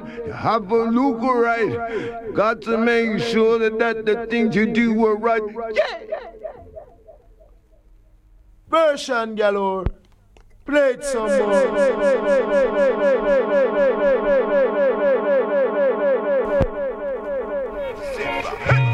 You have a look right. Got to make sure that the things you do were right. Yeah. Version galore. Play it some more.